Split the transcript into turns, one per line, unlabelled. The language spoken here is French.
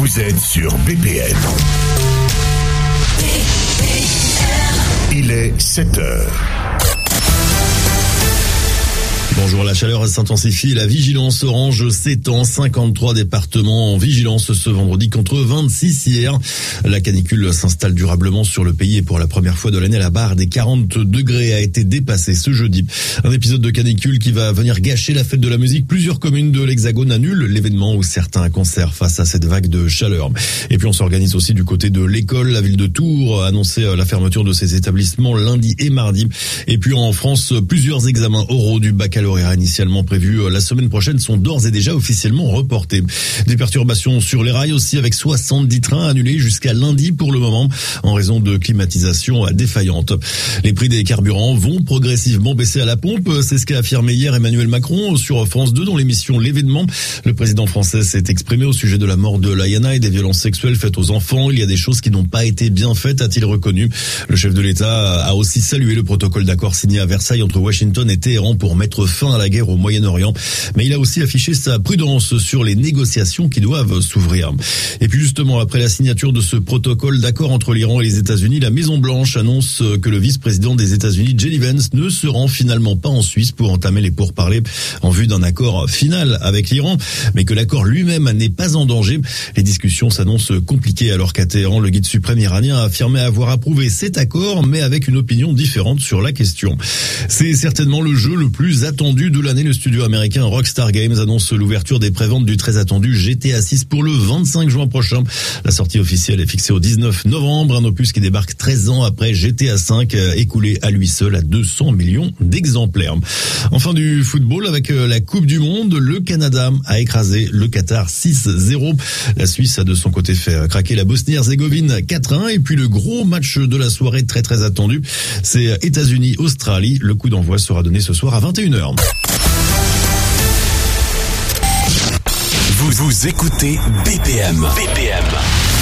Vous êtes sur BPM. Il est 7h.
Bonjour, la chaleur s'intensifie, la vigilance orange s'étend, 53 départements en vigilance ce vendredi contre 26 hier. La canicule s'installe durablement sur le pays et pour la première fois de l'année, la barre des 40 degrés a été dépassée ce jeudi. Un épisode de canicule qui va venir gâcher la fête de la musique. Plusieurs communes de l'Hexagone annulent l'événement ou certains concerts face à cette vague de chaleur. Et puis on s'organise aussi du côté de l'école. La ville de Tours a annoncé la fermeture de ses établissements lundi et mardi. Et puis en France, plusieurs examens oraux du baccalauréat initialement prévus la semaine prochaine sont d'ores et déjà officiellement reportés. Des perturbations sur les rails aussi avec 70 trains annulés jusqu'à lundi pour le moment en raison de climatisation défaillante. Les prix des carburants vont progressivement baisser à la pompe, c'est ce qu'a affirmé hier Emmanuel Macron sur France 2 dans l'émission L'événement. Le président français s'est exprimé au sujet de la mort de Laïana et des violences sexuelles faites aux enfants. Il y a des choses qui n'ont pas été bien faites, a-t-il reconnu. Le chef de l'État a aussi salué le protocole d'accord signé à Versailles entre Washington et Téhéran pour mettre fin à la guerre au Moyen-Orient. Mais il a aussi affiché sa prudence sur les négociations qui doivent s'ouvrir. Et puis justement, après la signature de ce protocole d'accord entre l'Iran et les États-Unis, la Maison-Blanche annonce que le vice-président des États-Unis, J.D. Vance, ne se rend finalement pas en Suisse pour entamer les pourparlers en vue d'un accord final avec l'Iran, mais que l'accord lui-même n'est pas en danger. Les discussions s'annoncent compliquées alors qu'à Téhéran, le guide suprême iranien a affirmé avoir approuvé cet accord, mais avec une opinion différente sur la question. C'est certainement le jeu le plus attendu de l'année. Le studio américain Rockstar Games annonce l'ouverture des préventes du très attendu GTA 6 pour le 25 juin prochain. La sortie officielle est fixée au 19 novembre, un opus qui débarque 13 ans après GTA 5, écoulé à lui seul à 200 millions d'exemplaires. Enfin du football avec la Coupe du Monde, le Canada a écrasé le Qatar 6-0. La Suisse a de son côté fait craquer la Bosnie-Herzégovine 4-1 et puis le gros match de la soirée très très attendu, c'est États-Unis-Australie. Le coup d'envoi sera donné ce soir à 21h.
Vous écoutez BPM.